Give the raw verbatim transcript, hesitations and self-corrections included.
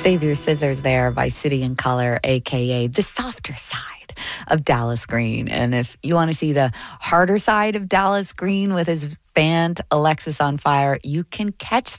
Save Your Scissors there by City and Color, a k a the softer side of Dallas Green. And if you want to see the harder side of Dallas Green with his band Alexis on Fire, you can catch